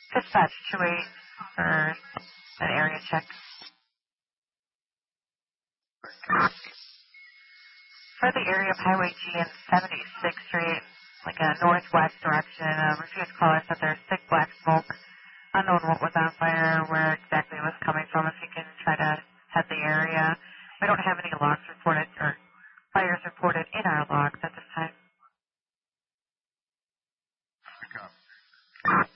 Dispatch 28 for an area check. For the area of Highway G and 76th Street, like a northwest direction, refused caller said there's thick black smoke. Unknown what was on fire, where exactly it was coming from. If you can try to head the area. We don't have any logs reported or fires reported in our logs at this time.